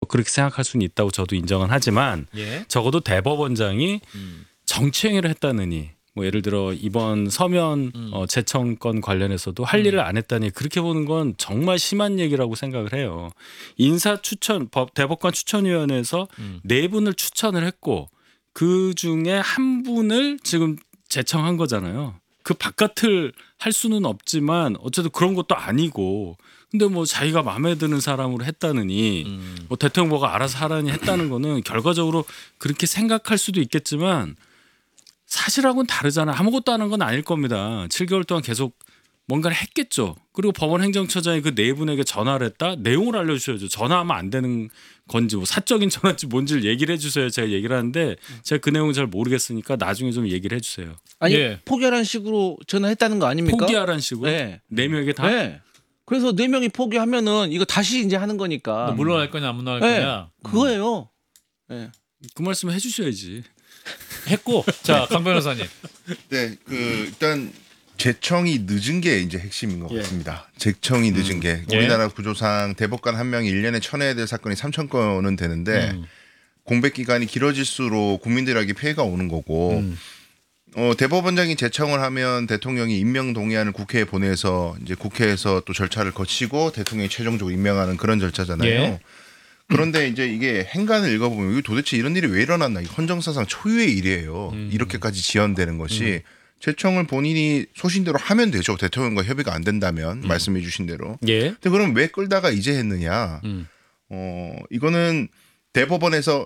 그렇게 생각할 수는 있다고 저도 인정은 하지만 예. 적어도 대법원장이 정치행위를 했다느니 뭐 예를 들어 이번 서면 재청권 관련해서도 할 일을 안 했다니 그렇게 보는 건 정말 심한 얘기라고 생각을 해요. 인사 추천 대법관 추천위원회에서 네 분을 추천을 했고 그 중에 한 분을 지금 재청한 거잖아요. 그 바깥을 할 수는 없지만 어쨌든 그런 것도 아니고 근데 뭐 자기가 마음에 드는 사람으로 했다느니 뭐 대통령보가 알아서 하라니 했다는 거는 결과적으로 그렇게 생각할 수도 있겠지만 사실하고는 다르잖아. 아무것도 안 한 건 아닐 겁니다. 7개월 동안 계속 뭔가를 했겠죠. 그리고 법원 행정처장이 그 네 분에게 전화를 했다. 내용을 알려주셔야죠. 전화하면 안 되는 건지 뭐 사적인 전화인지 뭔지를 얘기를 해주셔야 제가 얘기를 하는데 제가 그 내용을 잘 모르겠으니까 나중에 좀 얘기를 해주세요. 아니 예. 포기하라는 식으로 전화했다는 거 아닙니까? 포기하라는 식으로? 네. 네 명에게 다? 네. 그래서 네 명이 포기하면은 이거 다시 이제 하는 거니까. 너 물러날 거냐 안 물러날 네. 거냐. 그거예요. 네. 그 말씀 해주셔야지. 했고 자 강 변호사님. 네, 일단 재청이 늦은 게 이제 핵심인 것 같습니다. 재청이 늦은 게 우리나라 구조상 대법관 한 명이 1년에 쳐내야 될 사건이 3,000건은 되는데 공백 기간이 길어질수록 국민들에게 피해가 오는 거고 대법원장이 재청을 하면 대통령이 임명 동의안을 국회에 보내서 이제 국회에서 또 절차를 거치고 대통령이 최종적으로 임명하는 그런 절차잖아요. 예. 그런데 이제 이게 행간을 읽어보면 이게 도대체 이런 일이 왜 일어났나? 헌정사상 초유의 일이에요. 이렇게까지 지연되는 것이 재청을 본인이 소신대로 하면 되죠. 대통령과 협의가 안 된다면 말씀해 주신 대로. 예. 근데 그럼 왜 끌다가 이제 했느냐? 이거는 대법원에서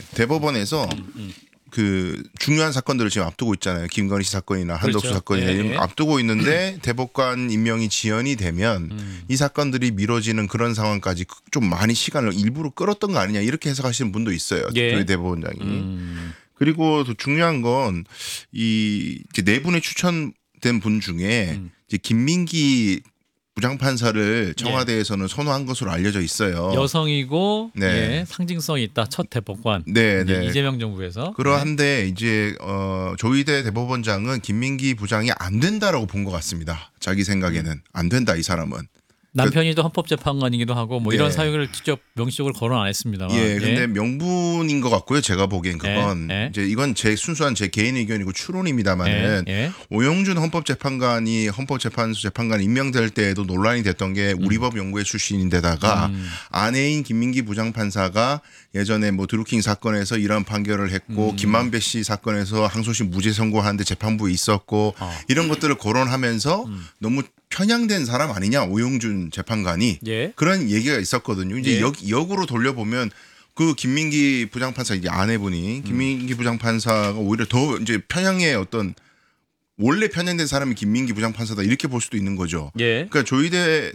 그 중요한 사건들을 지금 앞두고 있잖아요. 김건희 씨 사건이나 한덕수 그렇죠. 사건이나 이런 예. 거 앞두고 있는데 대법관 임명이 지연이 되면 이 사건들이 미뤄지는 그런 상황까지 좀 많이 시간을 일부러 끌었던 거 아니냐 이렇게 해석하시는 분도 있어요. 예. 저희 대법원장이. 그리고 더 중요한 건 이 네 분의 추천된 분 중에 이제 김민기 부장판사를 청와대에서는 선호한 것으로 알려져 있어요. 여성이고 네. 예, 상징성이 있다. 첫 대법관. 네, 네. 이재명 정부에서. 그러한데 이제 조희대 대법원장은 김민기 부장이 안 된다라고 본 것 같습니다. 자기 생각에는 안 된다 이 사람은. 남편이 또 헌법재판관이기도 하고 뭐 네. 이런 사유를 직접 명시적으로 거론 안 했습니다만. 예, 근데 명분인 것 같고요. 제가 보기엔 그건 예. 이제 이건 제 순수한 제 개인 의견이고 추론입니다만은 예. 오영준 헌법재판관이 헌법재판소 재판관 임명될 때에도 논란이 됐던 게 우리법 연구회 출신인데다가 아내인 김민기 부장판사가 예전에 뭐 드루킹 사건에서 이런 판결을 했고 김만배 씨 사건에서 항소심 무죄 선고하는데 재판부에 있었고 이런 것들을 거론하면서 너무 편향된 사람 아니냐 오영준 재판관이 예. 그런 얘기가 있었거든요. 이제 역으로 돌려보면 그 김민기 부장판사 이제 아내분이 김민기 부장판사가 오히려 더 이제 편향의 어떤 원래 편향된 사람이 김민기 부장판사다 이렇게 볼 수도 있는 거죠. 예. 그러니까 조희대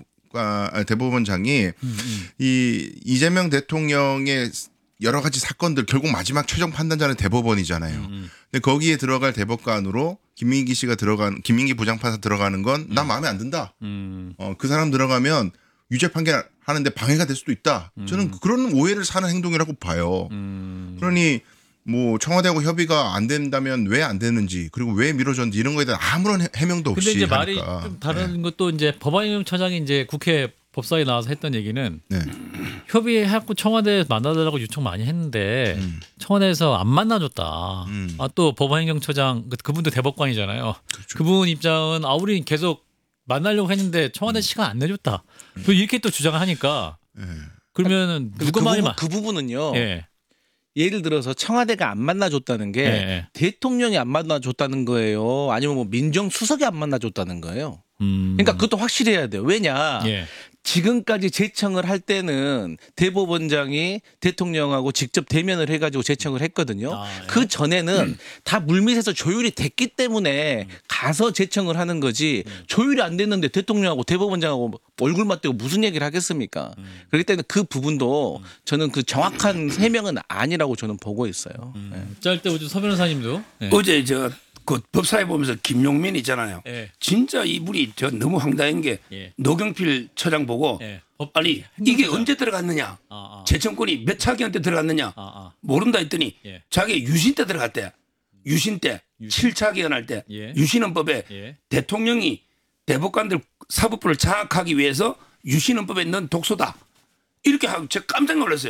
대법원장이 이 이재명 대통령의 여러 가지 사건들 결국 마지막 최종 판단자는 대법원이잖아요. 근데 거기에 들어갈 대법관으로 김민기 부장판사 들어가는 건 나 마음에 안 든다. 그 사람 들어가면 유죄 판결 하는데 방해가 될 수도 있다. 저는 그런 오해를 사는 행동이라고 봐요. 그러니 뭐 청와대하고 협의가 안 된다면 왜 안 되는지 그리고 왜 미뤄졌는지 이런 거에 대한 아무런 해명도 없이 근데 이제 말이 하니까. 좀 다른 것도 이제 법안위원장이 이제 국회 법사위에 나와서 했던 얘기는 네. 협의해갖고 청와대에서 만나달라고 요청 많이 했는데 청와대에서 안 만나줬다. 아, 또 법원행정처장 그분도 대법관이잖아요. 그렇죠. 그분 입장은 우리 계속 만나려고 했는데 청와대 시간 안 내줬다. 이렇게 또 주장을 하니까 그러면은 누가 말이 그 부분은요. 예. 예를 들어서 청와대가 안 만나줬다는 게 예. 대통령이 안 만나줬다는 거예요. 아니면 뭐 민정수석이 안 만나줬다는 거예요. 그러니까 그것도 확실히 해야 돼요. 왜냐? 예. 지금까지 재청을 할 때는 대법원장이 대통령하고 직접 대면을 해가지고 재청을 했거든요. 예. 그 전에는 다 물밑에서 조율이 됐기 때문에 가서 재청을 하는 거지 조율이 안 됐는데 대통령하고 대법원장하고 얼굴 맞대고 무슨 얘기를 하겠습니까? 그렇기 때문에 그 부분도 저는 그 정확한 해명은 아니라고 저는 보고 있어요. 네. 짧게 우리 서 변호사님도 예. 어제 그 법사위 보면서 김용민 있잖아요. 예. 진짜 이분이 너무 황당한 게 예. 노경필 처장 보고 예. 아니 이게 언제 들어갔느냐 재청권이 몇 차기한 때 들어갔느냐 모른다 했더니 예. 자기 유신 때 들어갔대. 유신 때 7차 기원할 때 예. 유신헌법에 예. 대통령이 대법관들 사법부를 장악하기 위해서 유신헌법에 넣은 독소다. 이렇게 하고 제가 깜짝 놀랐어요.